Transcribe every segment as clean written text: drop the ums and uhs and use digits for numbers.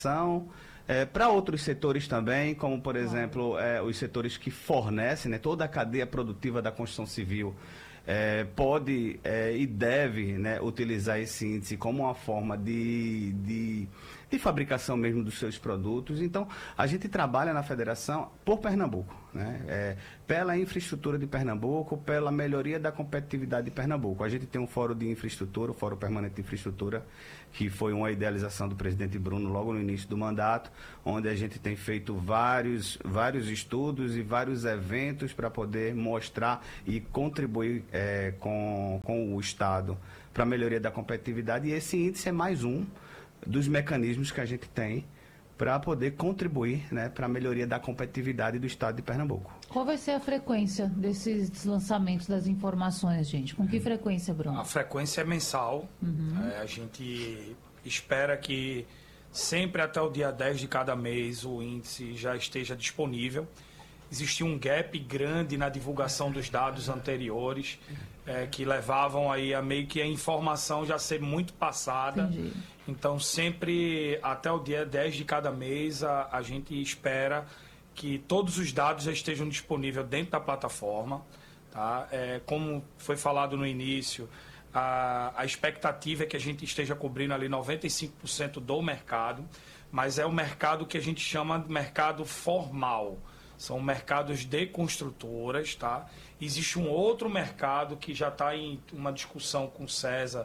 para outros setores também, como, por exemplo, os setores que fornecem, né, toda a cadeia produtiva da construção civil pode e deve, né, utilizar esse índice como uma forma de fabricação mesmo dos seus produtos. Então, a gente trabalha na federação por Pernambuco, né? Pela infraestrutura de Pernambuco, pela melhoria da competitividade de Pernambuco. A gente tem um fórum de infraestrutura, o Fórum Permanente de Infraestrutura, que foi uma idealização do presidente Bruno logo no início do mandato, onde a gente tem feito vários estudos e vários eventos para poder mostrar e contribuir com o Estado para a melhoria da competitividade. E esse índice é mais um dos mecanismos que a gente tem para poder contribuir, né, para a melhoria da competitividade do Estado de Pernambuco. Qual vai ser a frequência desses lançamentos das informações, gente? Com que frequência, Bruno? A frequência é mensal. A gente espera que sempre até o dia 10 de cada mês o índice já esteja disponível. Existia um gap grande na divulgação dos dados anteriores, que levavam aí a meio que a informação já ser muito passada. Entendi. Então, sempre até o dia 10 de cada mês, a gente espera que todos os dados já estejam disponíveis dentro da plataforma. Tá? Como foi falado no início, a expectativa é que a gente esteja cobrindo ali 95% do mercado, mas é o mercado que a gente chama de mercado formal. São mercados de construtoras, tá? Existe um outro mercado que já está em uma discussão com o César,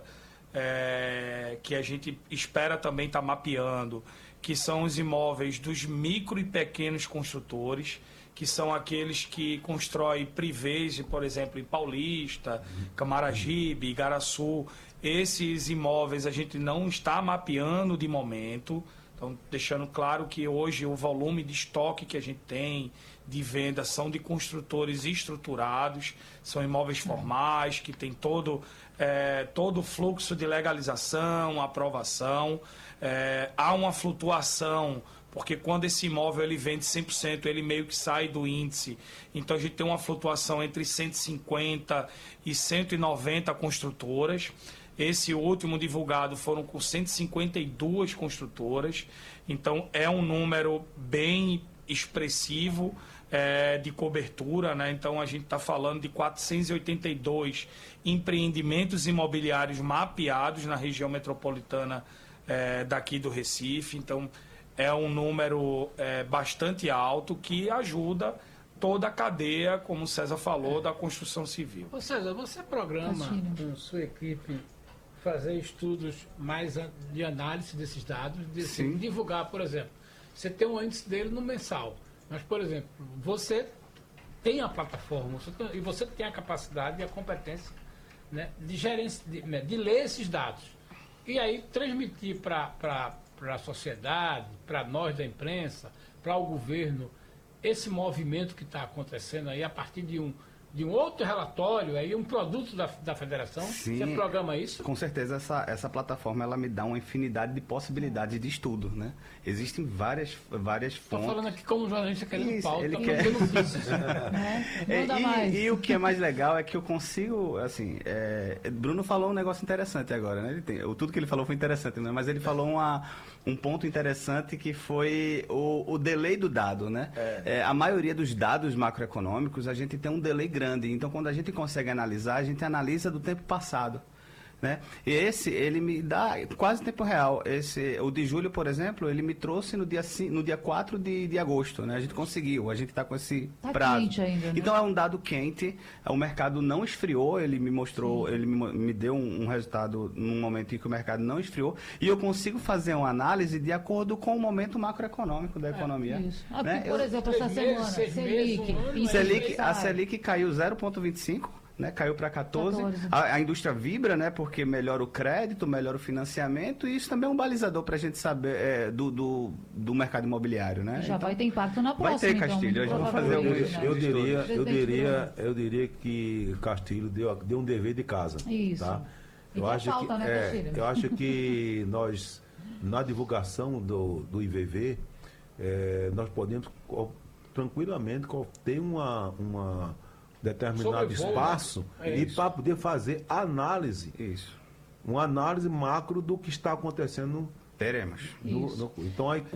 que a gente espera também estar mapeando, que são os imóveis dos micro e pequenos construtores, que são aqueles que constroem privês, por exemplo, em Paulista, Camaragibe, Igaraçu. Esses imóveis a gente não está mapeando de momento. Então, deixando claro que hoje o volume de estoque que a gente tem de venda são de construtores estruturados, são imóveis formais, que tem todo o fluxo de legalização, aprovação. Há uma flutuação, porque quando esse imóvel ele vende 100%, ele meio que sai do índice. Então, a gente tem uma flutuação entre 150 e 190 construtoras. Esse último divulgado foram com 152 construtoras, então é um número bem expressivo de cobertura, né? Então a gente está falando de 482 empreendimentos imobiliários mapeados na região metropolitana daqui do Recife, então é um número bastante alto que ajuda toda a cadeia, como o César falou, da construção civil. Ô César, você programa com sua equipe fazer estudos mais de análise desses dados, divulgar, por exemplo, você tem um índice dele no mensal, mas, por exemplo, você tem a plataforma e você tem a capacidade e a competência, né, de ler esses dados e aí transmitir para a sociedade, para nós da imprensa, para o governo, esse movimento que está acontecendo aí a partir de um outro relatório, aí um produto da federação. Sim, você programa isso? Com certeza essa plataforma ela me dá uma infinidade de possibilidades de estudo, né? Existem várias fontes. Estou falando aqui como jornalista querendo pauta, ele quer... notícias. E o que é mais legal é que eu consigo, assim, Bruno falou um negócio interessante agora, né? Tudo que ele falou foi interessante, né? Mas ele falou um ponto interessante que foi o delay do dado, né? A maioria dos dados macroeconômicos, a gente tem um delay grande. Então, quando a gente consegue analisar, a gente analisa do tempo passado, né? E ele me dá quase tempo real. O de julho, por exemplo, ele me trouxe no dia 4 de agosto, né? A gente conseguiu, a gente está com esse prazo. Quente ainda, né? Então, é um dado quente, o mercado não esfriou, ele me mostrou, ele me deu um resultado num momento em que o mercado não esfriou, e eu consigo fazer uma análise de acordo com o momento macroeconômico da economia. Isso. Né? Por exemplo, essa semana, A Selic caiu 0,25%. Né, caiu para 14. A indústria vibra, né, porque melhora o crédito, melhora o financiamento, e isso também é um balizador para a gente saber do mercado imobiliário. Né? Já vai ter impacto na próxima. Vai ter, Castilho. Então, vou fazer eu diria que Castilho deu um dever de casa. Isso. Tá? Eu acho que nós, na divulgação do IVV, nós podemos tranquilamente ter uma determinado espaço, né? E para poder fazer análise, uma análise macro do que está acontecendo Teremos. Isso. Então aí